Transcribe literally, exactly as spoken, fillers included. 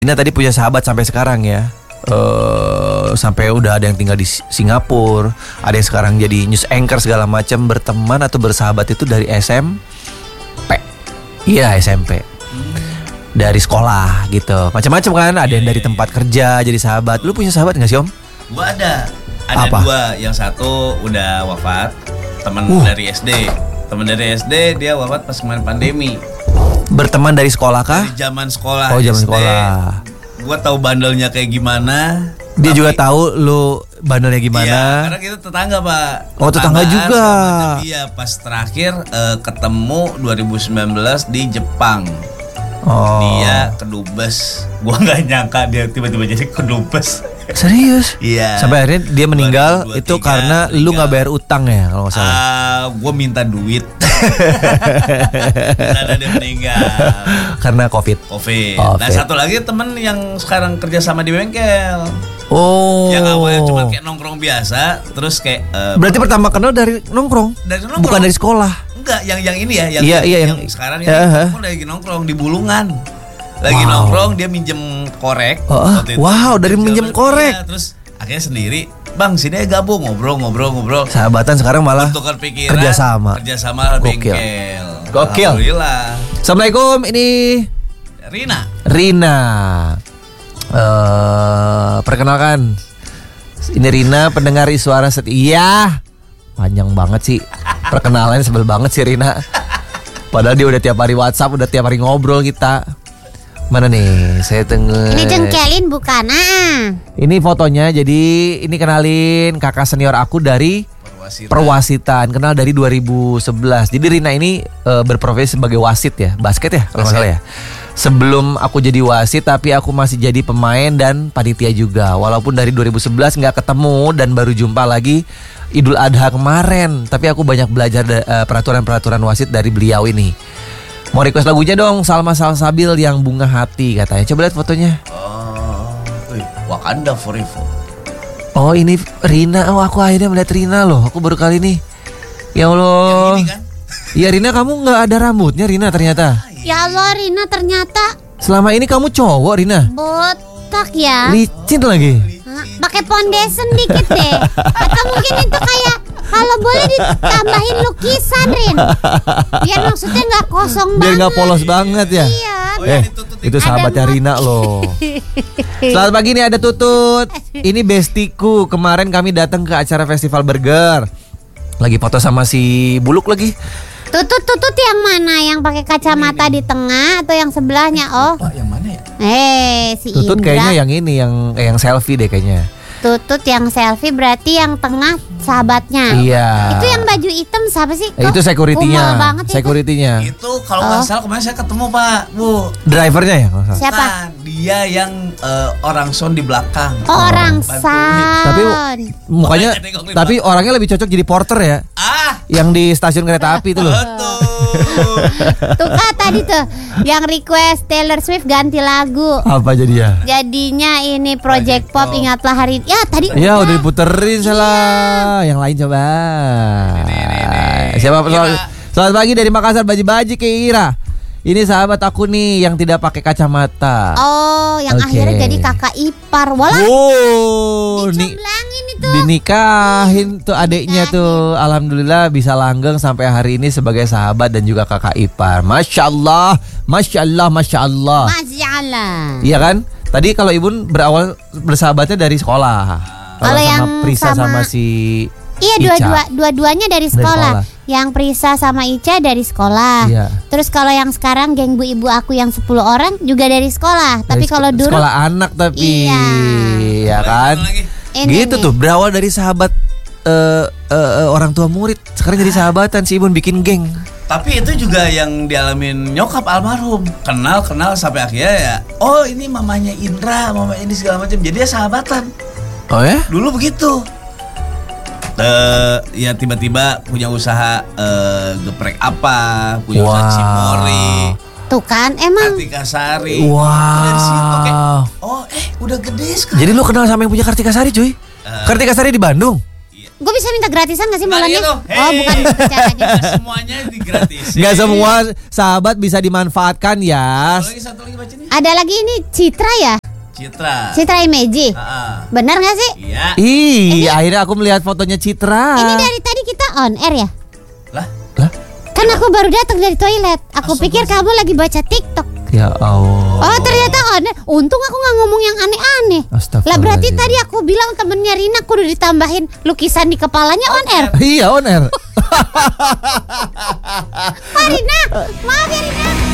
Rina tadi punya sahabat sampai sekarang ya. Uh, sampai udah ada yang tinggal di Singapura, ada yang sekarang jadi news anchor segala macam. Berteman atau bersahabat itu dari S M P. Iya, S M P. Dari sekolah gitu. Macam-macam kan, ada yang dari tempat kerja jadi sahabat. Lu punya sahabat enggak sih, Om? Gua ada. Ada Apa? dua, yang satu udah wafat, teman Uh. dari S D. Teman dari S D dia wafat pas kemarin pandemi. Berteman dari sekolah kah? Dari zaman sekolah. Oh, zaman S D. sekolah. Gua tahu bandelnya kayak gimana. Dia tapi- juga tahu lu bandelnya gimana. Iya, karena kita tetangga, Pak. Oh, tetangga Tetanggaan juga. segala macam. Iya, pas terakhir eh, ketemu dua ribu sembilan belas di Jepang. Oh. Dia kedubes. Gua nggak nyangka dia tiba-tiba jadi kedubes. Serius? Iya. Sampai akhirnya dia meninggal dua ribu dua puluh tiga itu karena lu meninggal. nggak bayar utang ya kalau nggak salah. Ah, gue minta duit. Karena dia meninggal. Karena COVID. Covid. Oh, Nah, Covid. satu lagi temen yang sekarang kerja sama di bengkel. Oh. Yang awalnya cuma kayak nongkrong biasa, terus kayak eh, Berarti pertama kenal dari nongkrong. dari nongkrong. Bukan dari sekolah. Enggak, yang yang ini ya, yang Iya, yang, iya, yang yang- sekarang ya, yang ha. aku lagi nongkrong di Bulungan. Lagi Wow. nongkrong, dia minjem korek. Oh, ah. waktu itu. Wow, dari Dia minjem jalan, korek. iya, terus akhirnya sendiri, "Bang, sini aja gabung, ngobrol, ngobrol, ngobrol." Sahabatan sekarang malah Tukar pikiran, kerjasama. kerjasama Gokil. bengkel. Gokil. Alhamdulillah. Assalamualaikum, ini Rina. Rina. Eh, perkenalkan, ini Rina, pendengar suara setia. Panjang banget sih perkenalannya, sebel banget sih Rina. Padahal dia udah tiap hari WhatsApp, udah tiap hari ngobrol kita. Mana nih? Saya tengah. Ini jengkelin bukan? Ah. Ini fotonya, jadi ini kenalin kakak senior aku dari Perwasitan. Perwasitan, kenal dari dua ribu sebelas. Jadi Rina ini e, berprofesi sebagai wasit ya, basket ya kalau nggak salah ya. Sebelum aku jadi wasit, tapi aku masih jadi pemain dan panitia juga. Walaupun dari dua ribu sebelas nggak ketemu dan baru jumpa lagi Idul Adha kemarin. Tapi aku banyak belajar da- e, peraturan-peraturan wasit dari beliau ini. Mau request lagunya dong, Salma Salsabil yang Bunga Hati katanya. Coba lihat fotonya. Oh, wih, Wakanda Forever. Oh ini Rina, oh aku akhirnya melihat Rina loh. Aku baru kali ini. Ya Allah. Yang ini kan? Iya Rina, kamu nggak ada rambutnya Rina ternyata. Ya Allah, Rina ternyata Selama ini kamu cowok Rina. botak ya. Licin lagi. Hah? Pakai foundation dikit deh. Atau mungkin itu kayak kalau boleh ditambahin lukisan, Rin. Biar maksudnya nggak kosong Biar banget. nggak polos banget ya. Iya. Oh, Eh, yang ditutut itu Ada sahabatnya mot- Rina loh. Selamat pagi nih, ada Tutut. Ini bestiku. Kemarin kami datang ke acara festival burger. Lagi foto sama si Buluk lagi. Tutut-tutut yang mana? Yang pakai kacamata di tengah atau yang sebelahnya? Oh, Pak, yang mana ya? eh si Tutut Indra. kayaknya yang ini, yang eh, yang selfie deh kayaknya. Tutut yang selfie berarti yang tengah sahabatnya. Iya. Itu yang baju hitam siapa sih? Eh, itu Kok security-nya. umel banget itu? Security-nya. Itu kalau nggak Oh. salah kemarin saya ketemu Pak, Bu. Drivernya ya kalau nggak salah. Siapa? Bukan, dia yang eh, orang sound di belakang. Oh, orang bantuin. sound. Tapi mukanya, Makanya nengok di tapi orangnya lebih cocok jadi porter ya. Ah, Yang di stasiun kereta api itu loh. betul. Tuh Kak, tadi tuh yang request Taylor Swift ganti lagu. Apa jadi ya? Jadinya ini Project Project Pop, Pop. ingatlah hari. Ya tadi Ya udah diputerin salah. Yang lain coba. Ini, ini, ini. Siapa? Ira. Selamat, selamat pagi dari Makassar, baji-baji ke Ira. Ini sahabat aku nih yang tidak pakai kacamata. Oh, yang Oke. akhirnya jadi kakak ipar. Walah, Wow, nih dicomblangin itu. dinikahin tuh adiknya tuh. Alhamdulillah bisa langgeng sampai hari ini sebagai sahabat dan juga kakak ipar. Masya Allah, Masya Allah, Masya Allah. Masya Allah. Iya kan? Tadi kalau Ibun berawal bersahabatnya dari sekolah. Kalau sama yang Prisa sama, sama- si Iya, Ica. dua-dua dua-duanya dari Dari sekolah. sekolah. Yang Prisa sama Ica dari sekolah. Iya. Terus kalau yang sekarang geng bu ibu aku yang sepuluh orang juga dari sekolah. Tapi Dari kalau sek- dulu sekolah anak tapi Iya. ya kan? Satu lagi. ini Gitu nih. tuh berawal dari sahabat eh, eh, eh, orang tua murid. Sekarang jadi sahabatan si Ibun bikin geng. Tapi itu juga yang dialamin nyokap almarhum. Kenal-kenal sampai akhirnya ya, oh ini mamanya Indra, mama ini segala macam. Jadi ya sahabatan. Oh ya? Dulu begitu. Eh, ya tiba-tiba punya usaha eh, geprek apa, punya usaha Wow. cimori, Tuh kan emang Kartika Sari. Wow. Dari situ kayak, oh eh udah gede sekarang. Jadi lu kenal sama yang punya Kartika Sari cuy? Eh. Kartika Sari di Bandung? Iya, gue bisa minta gratisan gak sih Bukan mulanya? gitu. Oh bukan caranya. Nggak semuanya digratisin. Nggak semua sahabat bisa dimanfaatkan ya. Satu lagi, satu lagi bacanya. Ada lagi ini Citra ya? Citra. Citra Imeji. Ah, Benar gak sih? iya. Ih, akhirnya aku melihat fotonya Citra. Ini dari tadi kita on air ya? Lah, Lah? Kan aku baru datang dari toilet. Aku Astaga. pikir kamu lagi baca TikTok. Ya Allah. Oh ternyata on air. Untung aku gak ngomong yang aneh-aneh. Lah berarti Astagfirullahaladzim. tadi aku bilang temennya Rina kudu ditambahin lukisan di kepalanya on air. Iya, on air. Pak Rina, maaf ya Rina.